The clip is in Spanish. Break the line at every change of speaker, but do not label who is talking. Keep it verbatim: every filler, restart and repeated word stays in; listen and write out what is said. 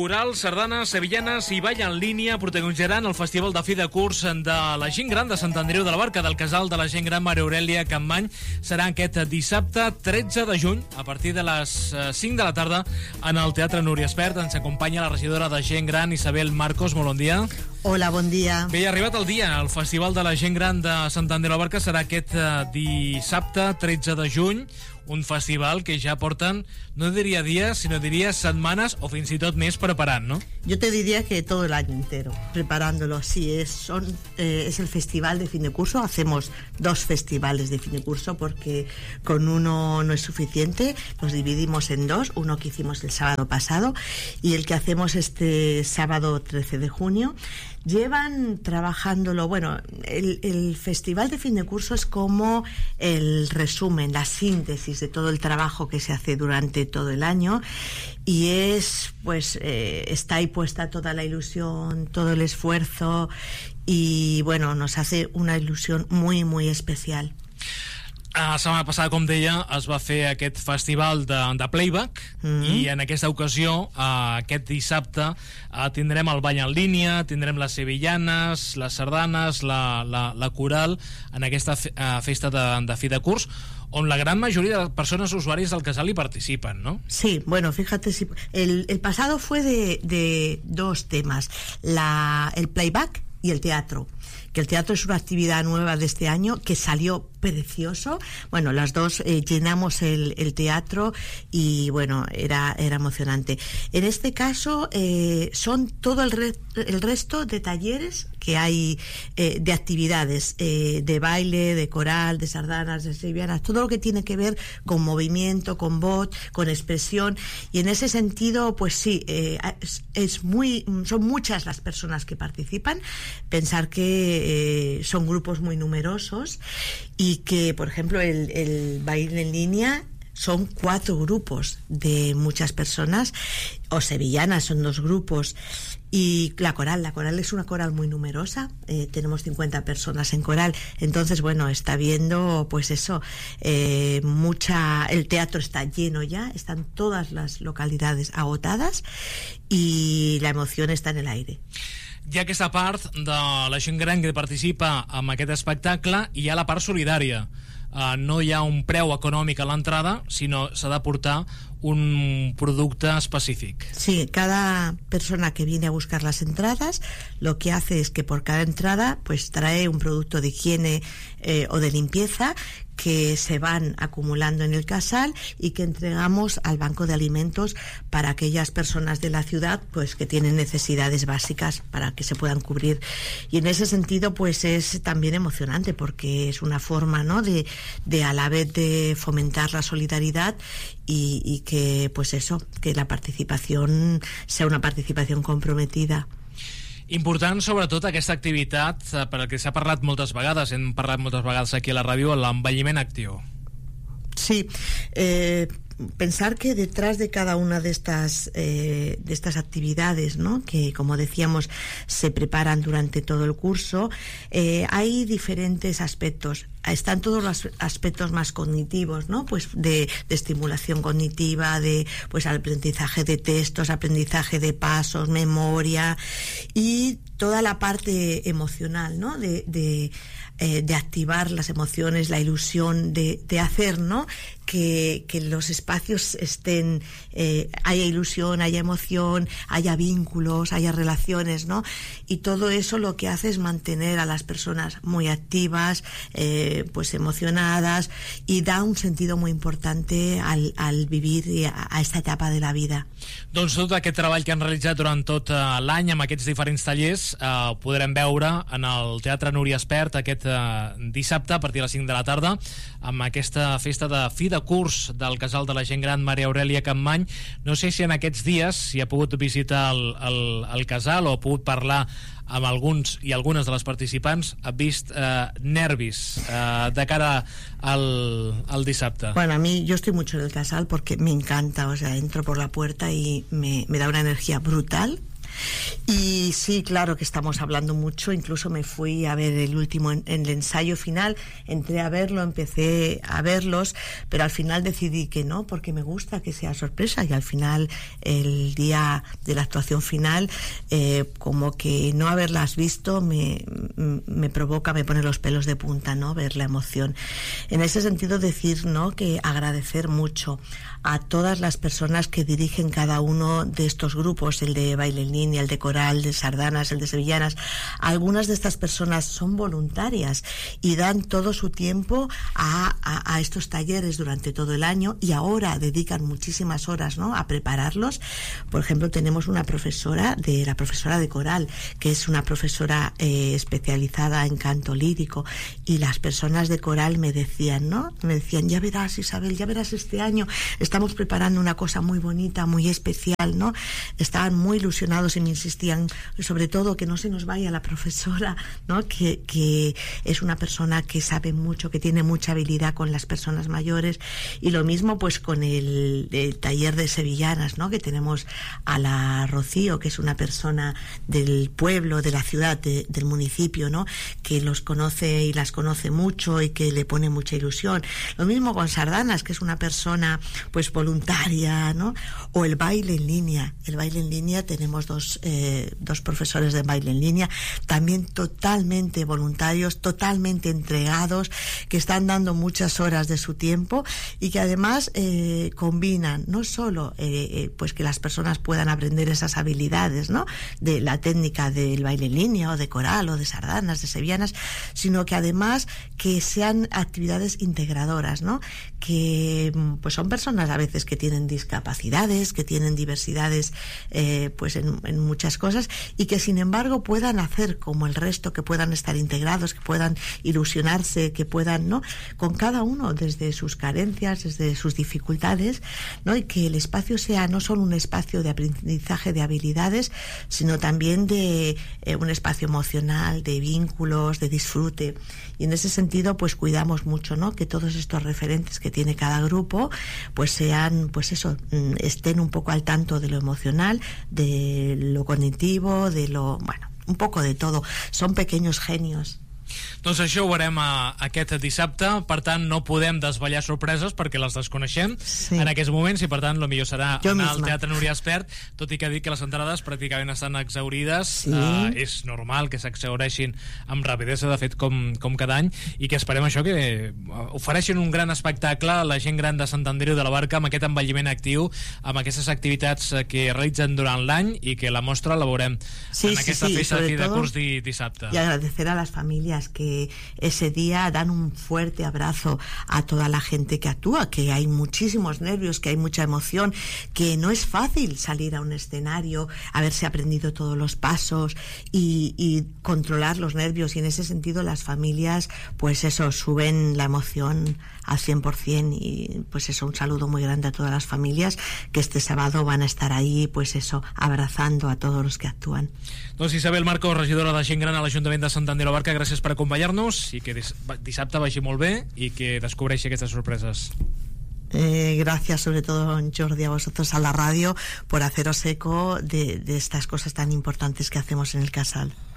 Corals, sardanes, sevillanes i ball en línia protagonitzaran el Festival de Fi de Curs de la Gent Gran de Sant Andreu de la Barca, del Casal de la Gent Gran Maria Aurèlia Capmany. Serà aquest dissabte tretze de juny a partir de les cinc de la tarda en el Teatre Núria Espert. Ens acompanya la regidora de Gent Gran, Isabel Marcos. Molt bon dia.
Hola, bon dia.
Bé, ha arribat el dia. El Festival de la Gent Gran de Sant Andreu de la Barca serà aquest dissabte tretze de juny. Un festival que ja porten, no diría días, sino diría semanas o fins i tot més preparant, ¿no?
Yo te diría que todo el año entero, preparándolo. Sí, es, son, eh, es el festival de fin de curso. Hacemos dos festivales de fin de curso porque con uno no es suficiente. Los dividimos en dos, uno que hicimos el sábado pasado y el que hacemos este sábado trece de junio. Llevan trabajándolo, bueno, el, el festival de fin de curso es como el resumen, la síntesis de todo el trabajo que se hace durante todo el año, y es, pues, eh, está ahí puesta toda la ilusión, todo el esfuerzo, y bueno, nos hace una ilusión muy, muy especial.
La setmana passada, com deia, es va fer aquest festival de, de playback, mm-hmm. i en aquesta ocasió, uh, aquest dissabte, uh, tindrem el ball en línia, tindrem les sevillanes, les sardanes, la, la, la coral, en aquesta fe, uh, festa de, de fi de curs, on la gran mayoría de personas usuarias del casal y participan, ¿no?
Sí, bueno, fíjate, si el, el pasado fue de, de dos temas, la, el playback y el teatro, que el teatro es una actividad nueva de este año que salió precioso. Bueno, las dos eh, llenamos el, el teatro y bueno, era, era emocionante. En este caso eh, son todo el, re, el resto de talleres que hay, eh, de actividades, eh, de baile, de coral, de sardanas, de sevillanas, todo lo que tiene que ver con movimiento, con voz, con expresión, y en ese sentido, pues sí, eh, es, es muy, son muchas las personas que participan. Pensar que eh, son grupos muy numerosos y que, por ejemplo, el, el baile en línea son cuatro grupos de muchas personas, o sevillanas son dos grupos, y la coral, la coral es una coral muy numerosa, eh, tenemos cincuenta personas en coral, entonces bueno, está viendo pues eso, eh, mucha, el teatro está lleno ya, están todas las localidades agotadas y la emoción está en el aire.
Hi ha aquesta part de la gent gran que participa en aquest espectacle i hi ha la part solidària. Uh, no hi ha un preu econòmic a l'entrada, sinó s'ha de portar un producte específic.
Sí, cada persona que viene a buscar las entradas lo que hace es que por cada entrada pues trae un producto de higiene eh, o de limpieza que se van acumulando en el casal y que entregamos al banco de alimentos para aquellas personas de la ciudad pues que tienen necesidades básicas para que se puedan cubrir. Y en ese sentido pues es también emocionante porque es una forma, ¿no?, de, de a la vez de fomentar la solidaridad y, y que pues eso, que la participación sea una participación comprometida.
Important, sobretot, aquesta activitat, per la que s'ha parlat moltes vegades, hem parlat moltes vegades aquí a la ràdio, l'envelliment actiu.
Sí, eh, pensar que detrás de cada una de estas eh, de estas actividades, ¿no?, que como decíamos se preparan durante todo el curso, eh, hay diferentes aspectos. Están todos los aspectos más cognitivos, ¿no?, pues de, de estimulación cognitiva, de pues aprendizaje de textos, aprendizaje de pasos, memoria, y toda la parte emocional, ¿no?, de, de, eh, de activar las emociones, la ilusión de, de hacer, ¿no?, que, que los espacios estén, eh, haya ilusión, haya emoción, haya vínculos, haya relaciones, ¿no? Y todo eso lo que hace es mantener a las personas muy activas, eh, pues emocionadas, y da un sentido muy importante al, al vivir a, a esta etapa de la vida.
Doncs tot aquest treball que han realitzat durant tot uh, l'any amb aquests diferents tallers uh, podrem veure en el Teatre Núria Espert aquest uh, dissabte a partir de les cinc de la tarda amb aquesta festa de fi de curs del Casal de la Gent Gran Maria Aurèlia Capmany. No sé si en aquests dies si ha pogut visitar el, el, el casal o ha pogut parlar amb alguns i algunes de les participants, ha vist eh, nervis eh, de cara al, al dissabte.
Bueno, a mí, yo estoy mucho en el casal porque me encanta, o sea, entro por la puerta y me, me da una energía brutal. Y sí, claro que estamos hablando mucho, incluso me fui a ver el último, en, en el ensayo final, entré a verlo, empecé a verlos, pero al final decidí que no, porque me gusta que sea sorpresa, y al final, el día de la actuación final, eh, como que no haberlas visto me, me provoca, me pone los pelos de punta, ¿no? Ver la emoción. En ese sentido, decir, ¿no?, que agradecer mucho a todas las personas que dirigen cada uno de estos grupos, el de baile en línea, el de coral, el de sardanas, el de sevillanas. Algunas de estas personas son voluntarias y dan todo su tiempo a, a, a estos talleres durante todo el año, y ahora dedican muchísimas horas, ¿no?, a prepararlos. Por ejemplo, tenemos una profesora, de la profesora de coral, que es una profesora eh, especializada en canto lírico, y las personas de coral me decían, ¿no? Me decían, ya verás, Isabel, ya verás, este año estamos preparando una cosa muy bonita, muy especial, ¿no? Estaban muy ilusionados y me insistían, sobre todo, que no se nos vaya la profesora, ¿no? Que, que es una persona que sabe mucho, que tiene mucha habilidad con las personas mayores. Y lo mismo pues con el, el taller de sevillanas, ¿no?, que tenemos a la Rocío, que es una persona del pueblo, de la ciudad, de, del municipio, ¿no?, que los conoce y las conoce mucho y que le pone mucha ilusión. Lo mismo con sardanas, que es una persona pues voluntaria, ¿no? O el baile en línea. El baile en línea, tenemos dos, eh, dos profesores de baile en línea, también totalmente voluntarios, totalmente entregados, que están dando muchas horas de su tiempo, y que además eh, combinan no solo eh, eh, pues que las personas puedan aprender esas habilidades, ¿no?, de la técnica del baile en línea, o de coral, o de sardanas, de sevillanas, sino que además que sean actividades integradoras, ¿no?, que pues son personas a veces que tienen discapacidades, que tienen diversidades eh, pues en, en muchas cosas, y que sin embargo puedan hacer como el resto, que puedan estar integrados, que puedan ilusionarse, que puedan, ¿no?, con cada uno desde sus carencias, desde sus dificultades, ¿no?, y que el espacio sea no solo un espacio de aprendizaje de habilidades, sino también de eh, un espacio emocional, de vínculos, de disfrute. Y en ese sentido pues cuidamos mucho, ¿no?, que todos estos referentes que tiene cada grupo pues sean, pues eso, estén un poco al tanto de lo emocional, de lo cognitivo, de lo, bueno, un poco de todo. Son pequeños genios.
Doncs això ho veurem a, aquest dissabte, per tant no podem desvetllar sorpreses perquè les desconeixem sí. en aquests moments, i per tant el millor serà jo anar misma. al Teatre Núria Espert, tot i que dic que les entrades pràcticament estan exaurides. Sí. Uh, és normal que s'exaureixin amb rapidesa, de fet com, com cada any, i que esperem això, que ofereixin un gran espectacle a la gent gran de Sant Andreu de la Barca, amb aquest envelliment actiu, amb aquestes activitats que realitzen durant l'any, i que la mostra la veurem sí, en aquesta sí, sí. festa de fi de curs di, dissabte.
I agradecer a les famílies que ese día dan un fuerte abrazo a toda la gente que actúa, que hay muchísimos nervios, que hay mucha emoción, que no es fácil salir a un escenario, haberse aprendido todos los pasos y, y controlar los nervios, y en ese sentido las familias pues eso, suben la emoción al cien por ciento, y pues eso, un saludo muy grande a todas las familias que este sábado van a estar ahí, pues eso, abrazando a todos los que actúan.
Doncs Isabel Marcos, regidora de Gent Gran a l'Ajuntament de Sant Andreu de la Barca, gràcies per acompanyar-nos, i que dissabte vagi molt bé i que descobreixi aquestes sorpreses.
Eh, gracias sobre todo, Jordi, a vosotros, a la radio, por haceros eco de, de estas cosas tan importantes que hacemos en el Casal.